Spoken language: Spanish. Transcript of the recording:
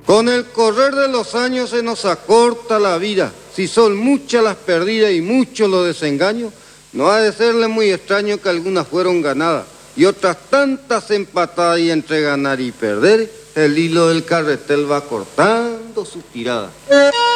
Con el correr de los años se nos acorta la vida. Si son muchas las perdidas y muchos los desengaños, no ha de serle muy extraño que algunas fueron ganadas y otras tantas empatadas, y entre ganar y perder, el hilo del carretel va cortando su tirada.